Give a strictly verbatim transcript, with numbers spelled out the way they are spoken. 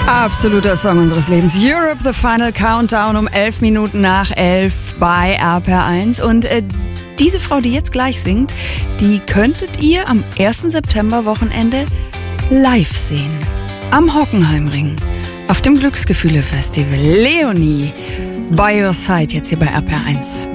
Absoluter Song unseres Lebens. Europe, The Final Countdown um elf Minuten nach elf bei R P R eins. Und äh, diese Frau, die jetzt gleich singt, die könntet ihr am ersten September Wochenende live sehen. Am Hockenheimring. Auf dem Glücksgefühle-Festival. Leonie, by your side, jetzt hier bei R P R eins.